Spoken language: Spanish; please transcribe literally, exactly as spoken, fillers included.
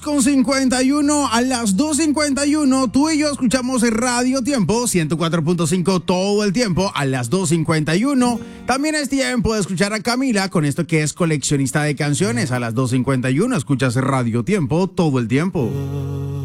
con cincuenta y uno, a las dos cincuenta y uno, tú y yo escuchamos Radio Tiempo, ciento cuatro punto cinco todo el tiempo, a las dos cincuenta y uno. También es tiempo de escuchar a Camila con esto que es coleccionista de canciones, a las dos cincuenta y uno escuchas Radio Tiempo todo el tiempo.